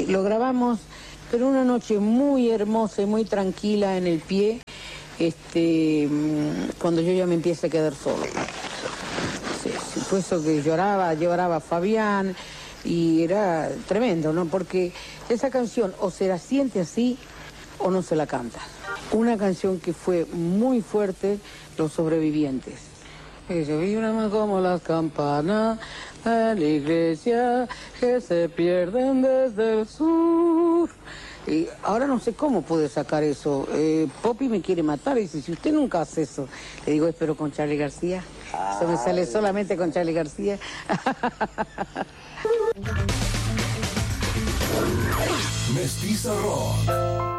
Lo grabamos, pero una noche muy hermosa y muy tranquila en el pie, cuando yo ya me empiezo a quedar solo. Sí, fue eso que lloraba a Fabián, y era tremendo, ¿no? Porque esa canción o se la siente así o no se la canta. Una canción que fue muy fuerte, Los Sobrevivientes. Se vibran como las campanas de la iglesia que se pierden desde el sur. Y ahora no sé cómo pude sacar eso. Poppy me quiere matar y dice, si usted nunca hace eso. Le digo, pero con Charly García. Eso me sale solamente con Charly García. Mestiza Rock.